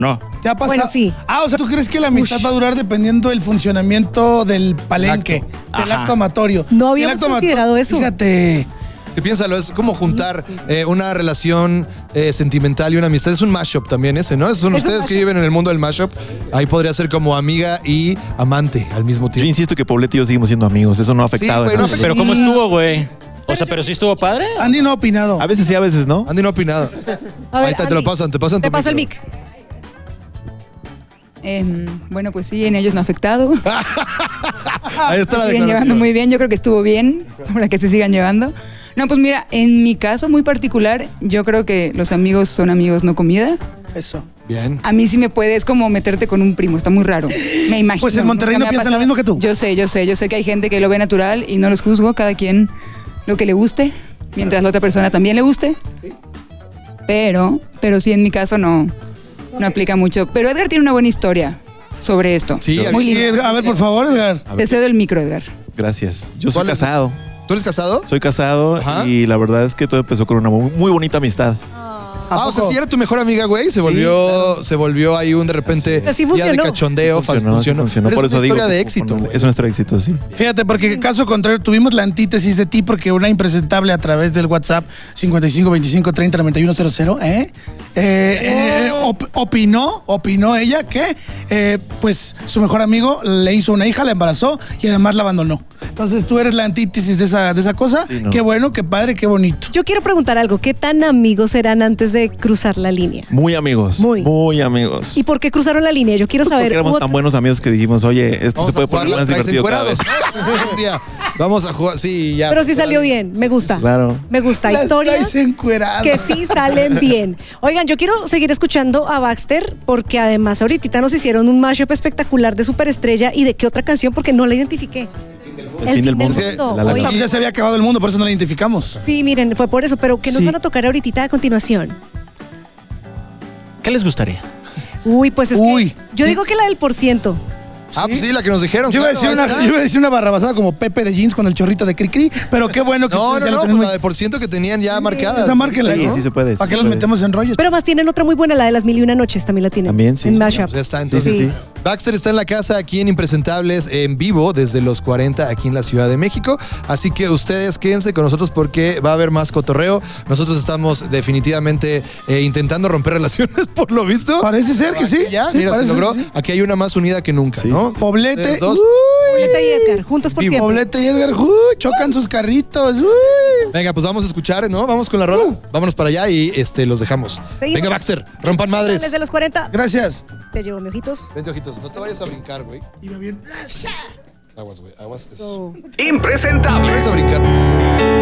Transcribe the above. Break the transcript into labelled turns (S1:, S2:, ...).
S1: No.
S2: ¿Te ha pasado?
S3: Bueno, sí.
S2: O sea, ¿tú crees que la amistad va a durar dependiendo del funcionamiento del palenque, del acto amatorio?
S3: No habíamos considerado eso.
S2: Fíjate.
S4: Es que piénsalo, es como juntar una relación sentimental y una amistad. Es un mashup también ese, ¿no? Son ustedes que viven en el mundo del mashup. Ahí podría ser como amiga y amante al mismo
S5: Yo
S4: tiempo.
S5: insisto que Poblete y yo seguimos siendo amigos. Eso no ha afectado.
S4: güey,
S5: en
S4: no,
S5: absoluto.
S1: Pero ¿cómo estuvo, güey? O sea, ¿pero sí estuvo padre?
S2: Andy no ha opinado.
S5: A veces sí, a veces no.
S4: Andy no ha opinado.
S3: A ver,
S4: Ahí está, te lo
S3: Andy,
S4: pasan, te pasan tu
S3: Te paso el
S4: micro.
S3: mic.
S6: Bueno, pues sí, en ellos no ha afectado.
S4: Ahí está la
S6: Se siguen llevando
S4: declaración.
S6: muy bien, yo creo que estuvo bien para que se sigan llevando. No, pues mira, en mi caso muy particular, yo creo que los amigos son amigos, no comida.
S2: Eso.
S4: Bien.
S6: A mí sí me puede, es como meterte con un primo, está muy raro. Me imagino.
S2: Pues en Monterrey
S6: nunca
S2: no
S6: me ha
S2: piensan lo
S6: pasado.
S2: mismo que tú.
S6: Yo sé que hay gente que lo ve natural y no los juzgo, cada quien lo que le guste, mientras la otra persona también le guste. Pero sí en mi caso no aplica mucho. Pero Edgar tiene una buena historia sobre esto.
S4: Sí,
S6: muy
S2: Sí,
S6: lindo.
S2: a ver, por favor, Edgar.
S6: Te cedo el micro, Edgar.
S5: Gracias. Yo soy
S4: ¿Cuál es?
S5: casado.
S4: ¿Tú eres casado?
S5: Soy casado
S4: Ajá.
S5: y la verdad es que todo empezó con una muy bonita amistad.
S4: O sea, si era tu mejor amiga, güey, se volvió ahí un de repente
S3: Así
S4: día de
S3: funcionó.
S4: cachondeo, funcionó. Pero
S5: Por
S4: es
S5: eso
S4: una
S5: digo
S4: historia
S5: que
S4: de
S5: es
S4: éxito, güey.
S5: Es una historia de éxito, sí.
S2: Fíjate, porque caso contrario, tuvimos la antítesis de ti porque una impresentable a través del WhatsApp 55 25 30 91 00, opinó ella que pues su mejor amigo le hizo una hija, la embarazó y además la abandonó. Entonces tú eres la antítesis de esa cosa.
S5: Sí, no.
S2: Qué bueno, qué padre, qué bonito.
S3: Yo quiero preguntar algo. ¿Qué tan amigos eran antes de cruzar la línea?
S5: Muy amigos.
S3: Muy.
S5: Muy amigos.
S3: ¿Y por qué cruzaron la línea? Yo quiero
S5: Pues porque
S3: saber.
S5: éramos tan buenos amigos que dijimos, oye, esto
S4: Vamos
S5: se
S4: a
S5: puede
S4: jugar
S5: poner
S4: las
S5: más
S4: traes
S5: divertido cada vez.
S4: encuerados, ¿no? Un día. Vamos a jugar, sí, ya.
S3: Pero sí salió bien. Me gusta.
S5: Claro.
S3: Me gusta.
S2: Las
S3: Historias
S2: traes encueradas.
S3: que sí salen bien. Oigan, yo quiero seguir escuchando a Baxter porque además ahorita nos hicieron un mashup espectacular de Superestrella y de qué otra canción porque no la identifiqué.
S5: El fin del mundo. La, la,
S3: Oye,
S2: No, pues ya se había acabado el mundo, por eso no la identificamos.
S3: sí, miren, fue por eso. Pero ¿qué nos
S2: Sí.
S3: van a tocar ahorita a continuación?
S1: ¿Qué les gustaría?
S3: Uy, pues es
S2: Uy.
S3: que yo digo que la del %.
S4: Pues sí, la que nos dijeron.
S2: Yo iba a
S4: claro,
S2: decir
S4: ahí está.
S2: yo iba a decir una barrabasada como Pepe de jeans con el chorrito de Cricri, pero qué bueno que
S4: No,
S2: ustedes ya lo
S4: pues
S2: tienen
S4: la
S2: muy-
S4: de por ciento que tenían ya marcada.
S2: Esa márquenla,
S5: Sí,
S2: ¿no?
S5: sí se puede,
S2: ¿Para
S5: sí
S2: qué
S5: se
S2: los
S5: puede.
S2: metemos en rollos?
S3: Pero más tienen otra muy buena, la de Las Mil y Una Noches, también la tienen.
S5: También, sí,
S3: En
S5: sí.
S3: mashup.
S4: Pues ya está, entonces.
S5: Sí.
S4: Baxter está en la casa aquí en Impresentables en vivo desde los 40 aquí en la Ciudad de México. Así que ustedes quédense con nosotros porque va a haber más cotorreo. Nosotros estamos definitivamente intentando romper relaciones por lo visto.
S2: Parece ser que sí.
S4: Ya,
S2: Sí,
S4: mira, se
S2: parece
S4: logró.
S2: que sí.
S4: Aquí hay una más unida que nunca,
S5: Sí,
S4: ¿no?
S5: sí, sí.
S2: Poblete.
S4: Ustedes dos.
S3: Poblete y Edgar, juntos por
S4: Vivo.
S3: siempre.
S2: Poblete y Edgar, chocan sus carritos.
S4: Venga, pues vamos a escuchar, ¿no? Vamos con la rola. Vámonos para allá y los dejamos.
S3: Seguimos.
S4: Venga, Baxter, rompan madres.
S3: Desde los 40.
S2: Gracias.
S3: Te llevo, mi ojitos.
S4: Vente, ojitos, no te vayas a brincar, güey.
S2: Iba bien.
S4: Aguas, güey, aguas.
S3: So-
S4: No te vayas a brincar.